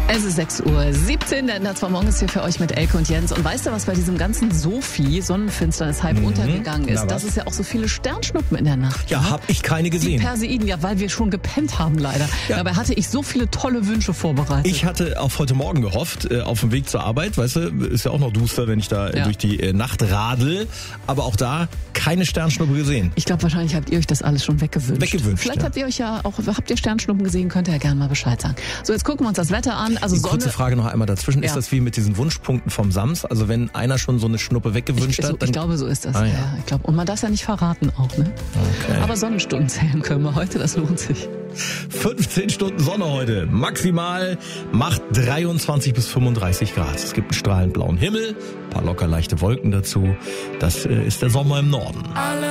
Es ist 6:17 Uhr. Der Ender 2 morgens hier für euch mit Elke und Jens. Und weißt du, was bei diesem ganzen Sonnenfinsternis halb untergegangen ist? Dass es ja auch so viele Sternschnuppen in der Nacht. Ja, habe ich keine gesehen. Die Perseiden, ja, weil wir schon gepennt haben leider. Ja. Dabei hatte ich so viele tolle Wünsche vorbereitet. Ich hatte auf heute Morgen gehofft, auf dem Weg zur Arbeit, weißt du, ist ja auch noch duster, wenn ich da durch die Nacht radel. Aber auch da keine Sternschnuppe gesehen. Ich glaube, wahrscheinlich habt ihr euch das alles schon weggewünscht. Vielleicht habt ihr euch habt ihr Sternschnuppen gesehen, könnt ihr ja gerne mal Bescheid sagen. So, jetzt gucken wir uns das Wetter an. Also Sonne. Kurze Frage noch einmal dazwischen. Ist das wie mit diesen Wunschpunkten vom Sams? Also wenn einer schon so eine Schnuppe weggewünscht hat? Ich glaube, so ist das. Ja, ich glaube. Und man darf es ja nicht verraten auch, ne? Okay. Aber Sonnenstunden zählen können wir heute, das lohnt sich. 15 Stunden Sonne heute. Maximal macht 23 bis 35 Grad. Es gibt einen strahlend blauen Himmel, ein paar locker leichte Wolken dazu. Das ist der Sommer im Norden.